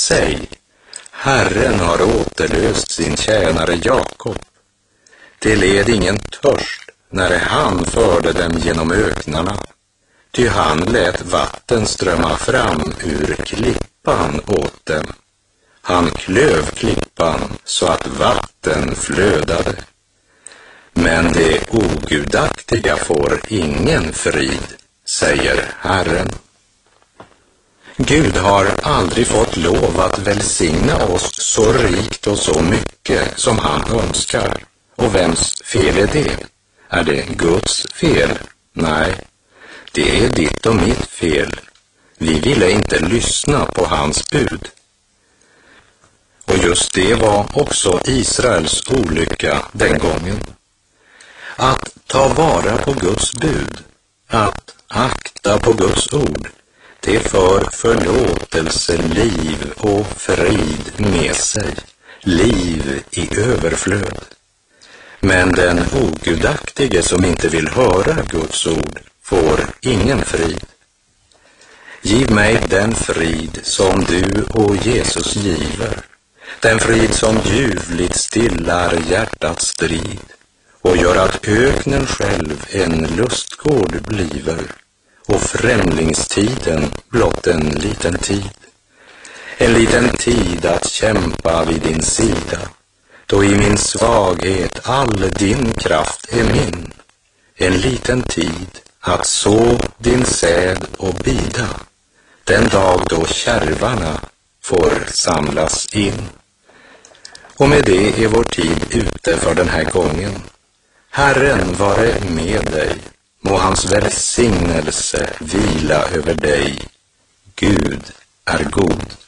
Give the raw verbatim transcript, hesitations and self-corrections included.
säg, Herren har återlöst sin tjänare Jakob. Det led ingen törst när han förde dem genom öknarna, ty han lät vatten strömma fram ur klippan åt dem. Han klöv klippan så att vatten flödade. Men de ogudaktiga får ingen frid, säger Herren. Gud har aldrig fått lov att välsigna oss så rikt och så mycket som han önskar. Och vems fel är det? Är det Guds fel? Nej, det är ditt och mitt fel. Vi ville inte lyssna på hans bud. Och just det var också Israels olycka den gången. Att ta vara på Guds bud, att akta på Guds ord, det för förlåtelse, liv och frid med sig, liv i överflöd. Men den ogudaktige som inte vill höra Guds ord får ingen frid. Giv mig den frid som du och Jesus giver, den frid som ljuvligt stillar hjärtats strid och gör att öknen själv en lustgård bliver och främlingstiden blott en liten tid. En liten tid att kämpa vid din sida, då i min svaghet all din kraft är min. En liten tid att så din säd och bida, den dag då kärvarna får samlas in. Och med det är vår tid ute för den här gången. Herren vare med dig, må hans välsignelse vila över dig. Gud är god.